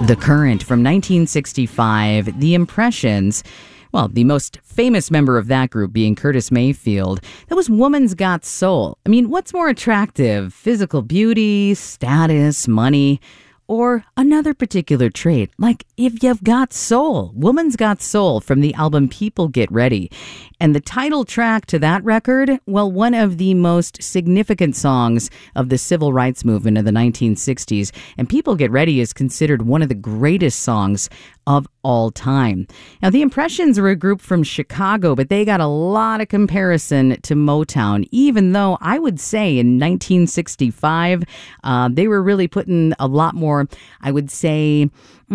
The Current from 1965, The Impressions. Well, the most famous member of that group being Curtis Mayfield. That was Woman's Got Soul. I mean, what's more attractive? Physical beauty, status, money, or another particular trait, like if you've got soul. Woman's Got Soul from the album People Get Ready. And the title track to that record, well, one of the most significant songs of the civil rights movement of the 1960s. And People Get Ready is considered one of the greatest songs of all time. Now, the Impressions were a group from Chicago, but they got a lot of comparison to Motown, even though I would say in 1965, they were really putting a lot more, I would say,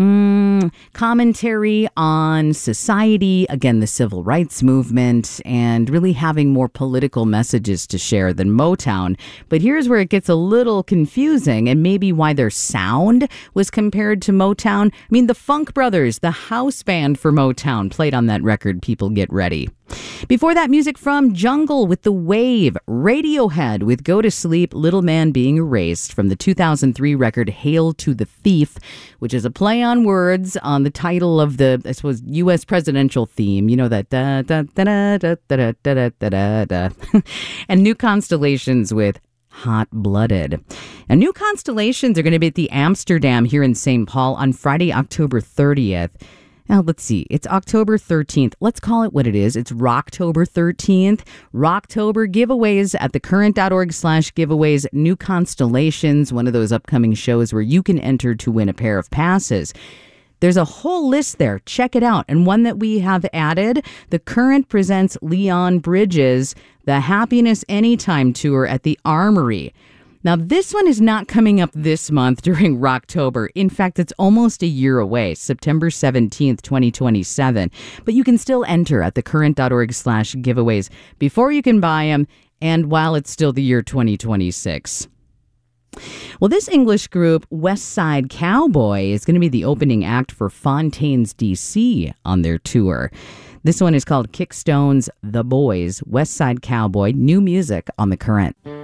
commentary on society, again, the civil rights movement, and really having more political messages to share than Motown. But here's where it gets a little confusing, and maybe why their sound was compared to Motown. I mean, the Funk Brothers, the house band for Motown, played on that record, People Get Ready. Before that, music from Jungle with The Wave, Radiohead with Go to Sleep, Little Man Being Erased from the 2003 record Hail to the Thief, which is a play on words on the title of the, I suppose, U.S. presidential theme. You know, that da da da da da da da da da. And New Constellations with Hot Blooded. Now, New Constellations are going to be at the Amsterdam here in St. Paul on Friday, October 30th. Now, let's see. It's October 13th. Let's call it what it is. It's Rocktober 13th. Rocktober giveaways at thecurrent.org/giveaways. New Constellations, one of those upcoming shows where you can enter to win a pair of passes. There's a whole list there. Check it out. And one that we have added, The Current presents Leon Bridges, the Happiness Anytime Tour at the Armory. Now, this one is not coming up this month during Rocktober. In fact, it's almost a year away, September 17th, 2027. But you can still enter at thecurrent.org/giveaways before you can buy them and while it's still the year 2026. Well, this English group, West Side Cowboy, is going to be the opening act for Fontaines DC on their tour. This one is called Kickstone's The Boys, West Side Cowboy, new music on The Current.